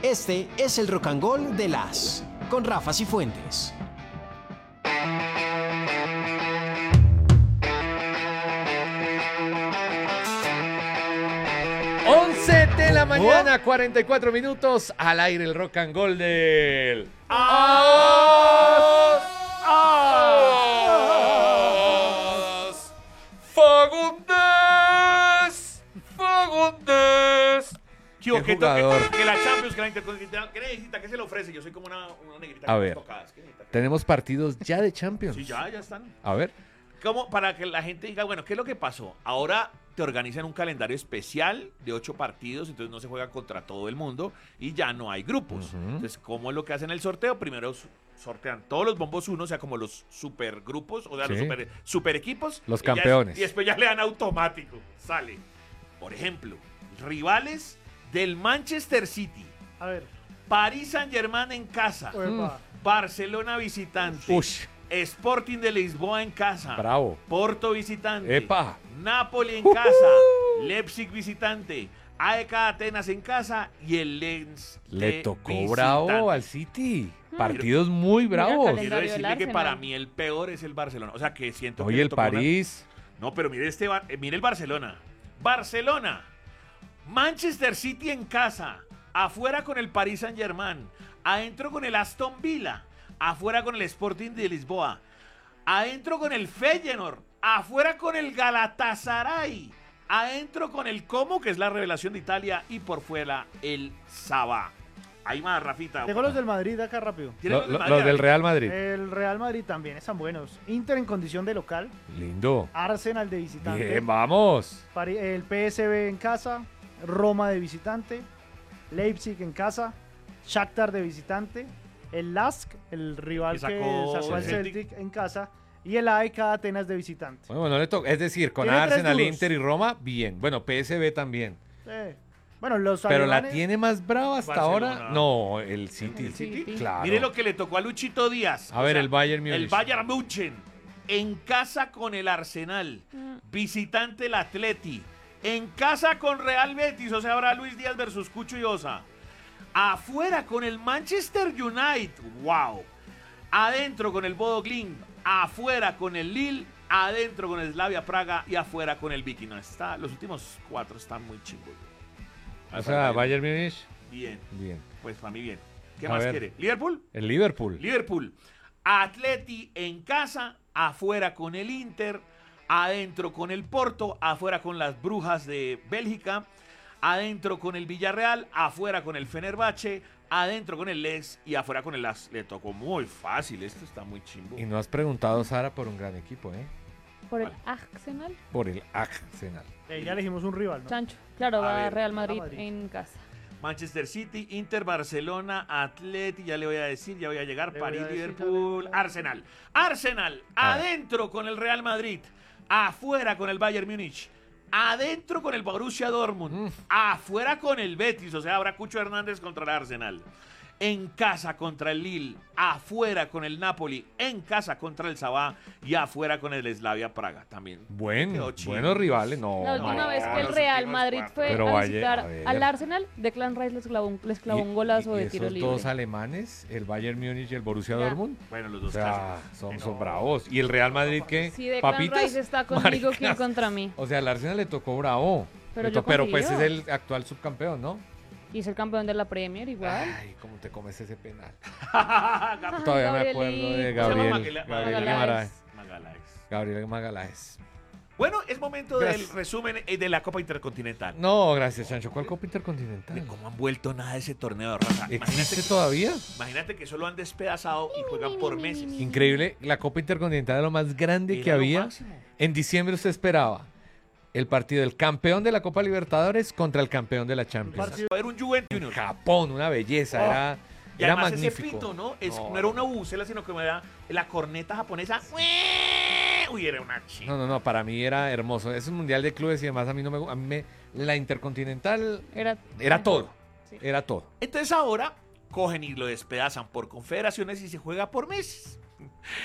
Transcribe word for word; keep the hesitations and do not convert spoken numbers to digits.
Este es el Rock and Roll de las con Rafa Cifuentes. once de la mañana, cuarenta y cuatro minutos, al aire el Rock and Roll del... ¡As! ¡As! ¡Fagundes! ¡Fagundes! Tío, ¿Qué que, to- jugador? que, que la Champions, que la Intercontinental, ¿qué necesita? ¿Qué se le ofrece? Yo soy como una, una negrita. A con ver. tocadas. ¿Qué necesita? Tenemos partidos ya de Champions. Sí, ya, ya están. A ver. Como para que la gente diga, bueno, ¿qué es lo que pasó? Ahora te organizan un calendario especial de ocho partidos, entonces no se juega contra todo el mundo y ya no hay grupos. Ujú. Entonces, ¿cómo es lo que hacen el sorteo? Primero su- sortean todos los bombos uno, o sea, como los supergrupos, o sea, los Sí. super, super equipos. Los y ya- campeones. y después ya le dan automático. Sale. Por ejemplo, rivales del Manchester City, A ver. Paris Saint-Germain en casa, Oepa. Barcelona visitante, Ush. Sporting de Lisboa en casa, Bravo. Porto visitante, Epa. Napoli en casa, Leipzig visitante, A E K Atenas en casa y el Lens Le de tocó visitante. bravo al City. Partidos muy Mira, bravos. calendario. Quiero decirle del que Arsenal. para mí el peor es el Barcelona. O sea, que siento que Oye, le el tocó una- París. No, pero mire este, Bar- eh, mire el Barcelona. Barcelona, Manchester City en casa, afuera con el Paris Saint-Germain, adentro con el Aston Villa, afuera con el Sporting de Lisboa, adentro con el Feyenoord, afuera con el Galatasaray, adentro con el Como, que es la revelación de Italia, y por fuera el Sabah. Hay más, Rafita. Tengo los del Madrid acá rápido. ¿Tiene Lo- los de lo- Madrid? los del Real Madrid. El Real Madrid también están buenos. Inter en condición de local. Lindo. Arsenal de visitante. Bien, vamos. Pari- El P S V en casa. Roma de visitante. Leipzig en casa. Shakhtar de visitante. El Lask, el rival Que que sacó sacó, al el Celtic. Celtic en casa. Y el A E K Atenas de visitante. Bueno, no le toca. Es decir, con Tiene tres Arsenal, duros. Inter y Roma, bien. Bueno, P S V también. Eh, Bueno, los Pero la alemanes- tiene más brava hasta Barcelona. ahora. No, el City. ¿El City? Claro. Mire lo que le tocó a Luchito Díaz. A ver, el Bayern Múnich. El Bayern München. En casa con el Arsenal. Visitante el Atleti. En casa con Real Betis. O sea, ahora Luis Díaz versus Cucho y Osa. Afuera con el Manchester United. Wow. Adentro con el Bodo Glimt. Afuera con el Lille. Adentro con el Slavia Praga. Y afuera con el Viking. No, está, los últimos cuatro están muy chingos. O sea, Bayern Múnich, Bien. bien. Pues para mí bien. ¿Qué A más ver. quiere? ¿Liverpool? El Liverpool. Liverpool. Atleti en casa, afuera con el Inter, adentro con el Porto, afuera con las Brujas de Bélgica, adentro con el Villarreal, afuera con el Fenerbahce, adentro con el Leeds y afuera con el Las. Le tocó muy fácil, esto está muy chimbo. Y no has preguntado, Sara, por un gran equipo, ¿eh? Por el ¿Cuál? Arsenal. Por el Arsenal. Eh, ya elegimos un rival, ¿no? Chancho. Claro, A va ver. Real Madrid, Madrid. en casa. Manchester City, Inter, Barcelona, Atleti, ya le voy a decir, ya voy a llegar, Le voy a París, decir, Liverpool, ya le- Arsenal. Arsenal, A ver. adentro con el Real Madrid, afuera con el Bayern Múnich, adentro con el Borussia Dortmund, Mm. afuera con el Betis, o sea, habrá Cucho Hernández contra el Arsenal. En casa contra el Lille, afuera con el Napoli, en casa contra el Sabah y afuera con el Slavia Praga también. Buen, Quedó chido. buenos rivales, no. La última no, vez que el los Real últimos Madrid cuatro. fue Pero a vaya, visitar a ver. al Arsenal, Declan Rice les clavó un, les clavó un golazo y de tiro esos libre. dos alemanes, el Bayern Múnich y el Borussia Ya. Dortmund, Bueno, los o dos sea, clásicos. son, Que son no. bravos. ¿Y el Real Madrid qué? Si Declan ¿Papitas? Rice está conmigo, ¿quién Maricas. contra mí? O sea, al Arsenal le tocó bravo. Pero Le yo to- pero pues es confío. el actual subcampeón, ¿no? Y es el campeón de la Premier igual. Ay, cómo te comes ese penal. Ay, Todavía me acuerdo de Gabrielito. ¿Cómo se llama? Gabriel, Magala- Gabriel Magaláes. Guimaraes. Magaláes. Gabriel Magaláes. Bueno, es momento Gracias. del resumen eh, de la Copa Intercontinental. No, gracias, Sancho. ¿Cuál Copa Intercontinental? De ¿Cómo han vuelto nada de ese torneo de raza? ¿Existe Imagínate, que- todavía? imagínate que solo han despedazado y juegan por meses. Increíble, la Copa Intercontinental es lo más grande que Era lo había. máximo. En diciembre usted esperaba el partido del campeón de la Copa Libertadores contra el campeón de la Champions. partido- Va a haber un Juventus Junior. Japón, una belleza, Oh. era, Y era además magnífico. ese pito, ¿no? Es, No, no, era una bucela, sino que era la corneta japonesa. Uy, era una chica. No, no, no, para mí era hermoso. Es un mundial de clubes y demás a mí no me gu- a mí me la Intercontinental Era, era todo. Sí. Era todo. Entonces ahora cogen y lo despedazan por confederaciones y se juega por meses.